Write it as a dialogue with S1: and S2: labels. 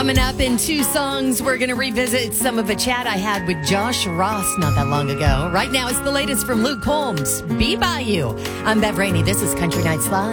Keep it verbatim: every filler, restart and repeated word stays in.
S1: Coming up in two songs, we're going to revisit some of a chat I had with Josh Ross not that long ago. Right now, it's the latest from Luke Combs, Be By You. I'm Bev Rainey. This is Country Nights Live.